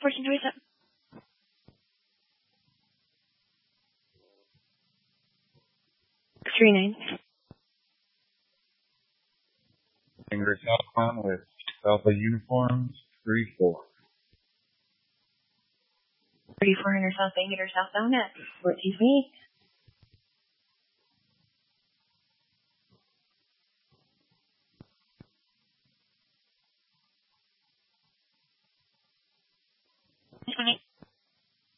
14 27. Three nine. Finger southbound with Alpha Uniforms 34. 3400 South Bank southbound at 1428.